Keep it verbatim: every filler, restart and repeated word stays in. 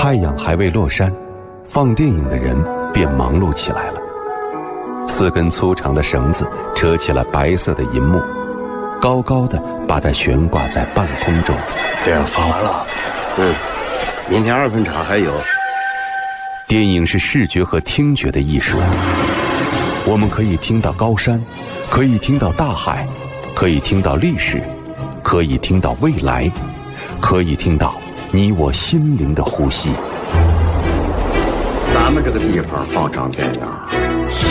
太阳还未落山，放电影的人便忙碌起来了。四根粗长的绳子扯起了白色的银幕，高高的把它悬挂在半空中。 电影放完了，嗯，明天二分场还有。 电影是视觉和听觉的艺术，我们可以听到高山，可以听到大海，可以听到历史，可以听到未来，可以听到你我心灵的呼吸。 咱们这个地方放场电影